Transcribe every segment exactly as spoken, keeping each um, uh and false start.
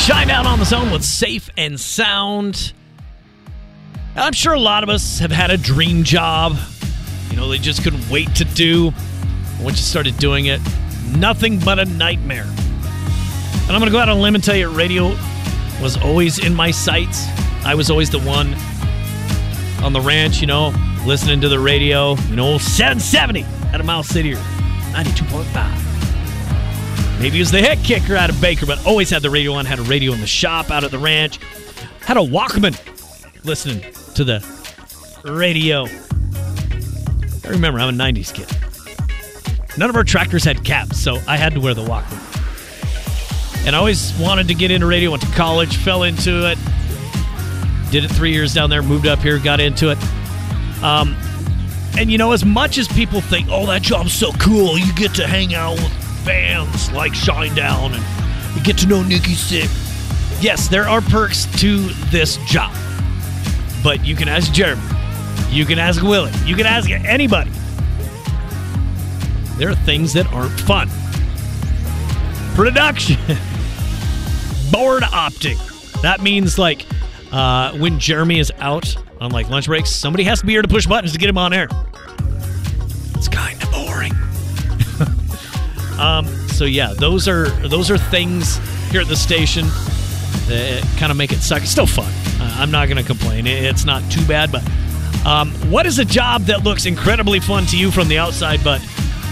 Shinedown on the Zone with Safe and Sound. I'm sure a lot of us have had a dream job. You know, they just couldn't wait to do. Once you started doing it, nothing but a nightmare. And I'm going to go out on a limb and tell you radio was always in my sights. I was always the one on the ranch, you know, listening to the radio. You know, seven seventy out of Miles City or ninety-two point five. Maybe he was the head kicker out of Baker, but always had the radio on, had a radio in the shop out at the ranch, had a Walkman listening to the radio. I remember, I'm a nineties kid. None of our tractors had caps, so I had to wear the Walkman. And I always wanted to get into radio, went to college, fell into it, did it three years down there, moved up here, got into it. Um, and, you know, as much as people think, oh, that job's so cool, you get to hang out with fans like Shinedown and you get to know Nikki Sick. Yes, there are perks to this job. But you can ask Jeremy. You can ask Willie. You can ask anybody. There are things that aren't fun. Production. Board opting. That means like uh, when Jeremy is out on like lunch breaks, somebody has to be here to push buttons to get him on air. It's kind of boring. Um, so yeah, those are those are things here at the station that kind of make it suck. It's still fun. Uh, I'm not going to complain. It's not too bad, but um, what is a job that looks incredibly fun to you from the outside, but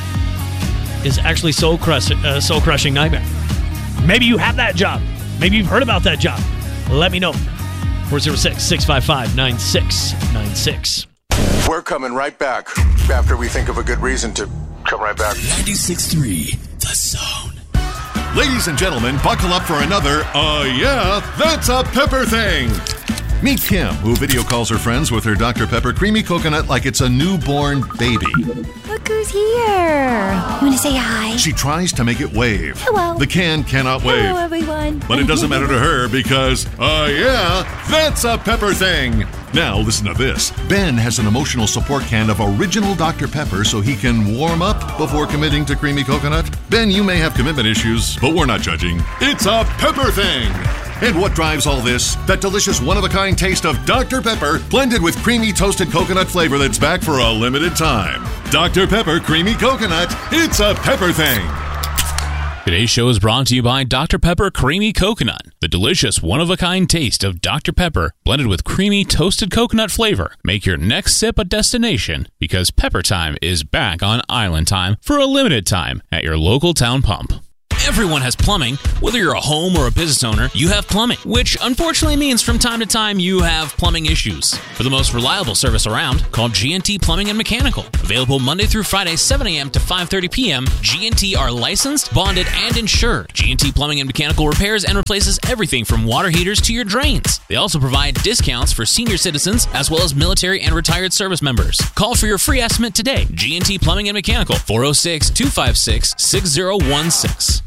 is actually soul crush, uh, soul crushing nightmare? Maybe you have that job. Maybe you've heard about that job. Let me know. four oh six, six five five, nine six nine six. We're coming right back after we think of a good reason to come right back. ninety-six point three, The Zone. Ladies and gentlemen, buckle up for another, uh, yeah, that's a Pepper thing. Meet Kim, who video calls her friends with her Doctor Pepper Creamy Coconut like it's a newborn baby. Look who's here. You want to say hi? She tries to make it wave. Hello. The can cannot wave. Hello, everyone. But it doesn't matter to her because, uh, yeah, that's a Pepper thing. Now, listen to this. Ben has an emotional support can of original Doctor Pepper so he can warm up before committing to Creamy Coconut. Ben, you may have commitment issues, but we're not judging. It's a Pepper thing. And what drives all this? That delicious one-of-a-kind taste of Doctor Pepper blended with creamy toasted coconut flavor that's back for a limited time. Doctor Pepper Creamy Coconut. It's a Pepper thing. Today's show is brought to you by Doctor Pepper Creamy Coconut, the delicious one-of-a-kind taste of Doctor Pepper blended with creamy toasted coconut flavor. Make your next sip a destination because Pepper Time is back on Island Time for a limited time at your local town pump. Everyone has plumbing. Whether you're a home or a business owner, you have plumbing, which unfortunately means from time to time you have plumbing issues. For the most reliable service around, call G and T Plumbing and Mechanical. Available Monday through Friday, seven a.m. to five thirty p.m., G and T are licensed, bonded, and insured. G and T Plumbing and Mechanical repairs and replaces everything from water heaters to your drains. They also provide discounts for senior citizens as well as military and retired service members. Call for your free estimate today. G and T Plumbing and Mechanical, four oh six, two five six, six oh one six.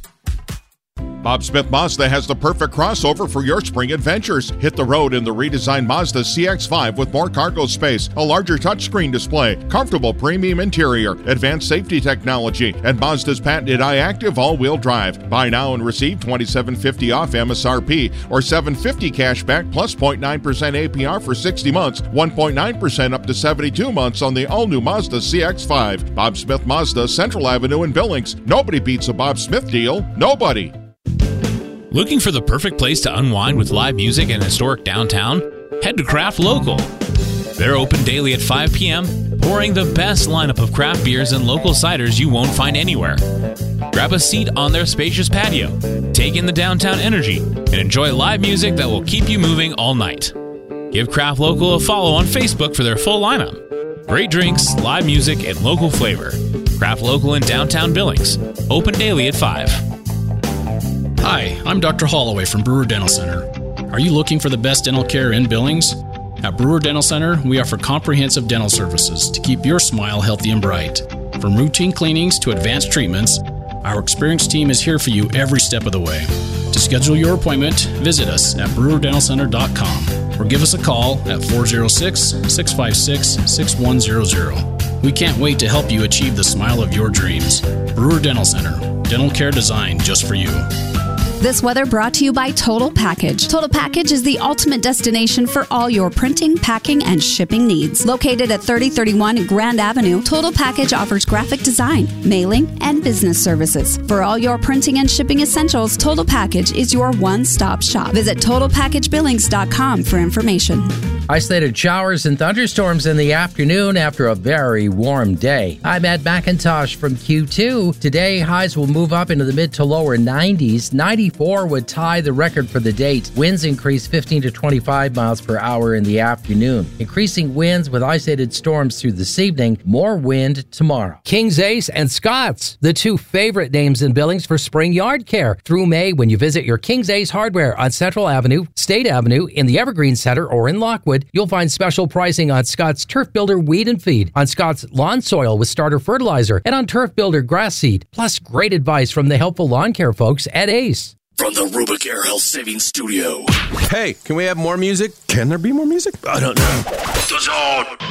Bob Smith Mazda has the perfect crossover for your spring adventures. Hit the road in the redesigned Mazda C X five with more cargo space, a larger touchscreen display, comfortable premium interior, advanced safety technology, and Mazda's patented iActive all-wheel drive. Buy now and receive twenty-seven fifty off M S R P or seven fifty cash back plus zero point nine percent A P R for sixty months, one point nine percent up to seventy-two months on the all-new Mazda C X five. Bob Smith Mazda, Central Avenue in Billings. Nobody beats a Bob Smith deal. Nobody. Looking for the perfect place to unwind with live music in historic downtown? Head to Craft Local. They're open daily at five p.m., pouring the best lineup of craft beers and local ciders you won't find anywhere. Grab a seat on their spacious patio, take in the downtown energy, and enjoy live music that will keep you moving all night. Give Craft Local a follow on Facebook for their full lineup. Great drinks, live music, and local flavor. Craft Local in downtown Billings. Open daily at five. Hi, I'm Doctor Holloway from Brewer Dental Center. Are you looking for the best dental care in Billings? At Brewer Dental Center, we offer comprehensive dental services to keep your smile healthy and bright. From routine cleanings to advanced treatments, our experienced team is here for you every step of the way. To schedule your appointment, visit us at brewer dental center dot com or give us a call at four oh six, six five six, six one zero zero. We can't wait to help you achieve the smile of your dreams. Brewer Dental Center, dental care designed just for you. This weather brought to you by Total Package. Total Package is the ultimate destination for all your printing, packing, and shipping needs. Located at thirty thirty-one Grand Avenue, Total Package offers graphic design, mailing, and business services. For all your printing and shipping essentials, Total Package is your one-stop shop. Visit total package billings dot com for information. Isolated showers and thunderstorms in the afternoon after a very warm day. I'm Ed McIntosh from Q two. Today, highs will move up into the mid to lower nineties. ninety-four would tie the record for the date. Winds increase fifteen to twenty-five miles per hour in the afternoon. Increasing winds with isolated storms through this evening. More wind tomorrow. King's Ace and Scott's, the two favorite names in Billings for spring yard care. Through May, when you visit your King's Ace Hardware on Central Avenue, State Avenue, in the Evergreen Center, or in Lockwood, you'll find special pricing on Scott's Turf Builder Weed and Feed, on Scott's Lawn Soil with Starter Fertilizer, and on Turf Builder Grass Seed, plus great advice from the helpful lawn care folks at Ace. From the Rubicare Health Savings Studio. Hey, can we have more music? Can there be more music? I don't know. The Zone.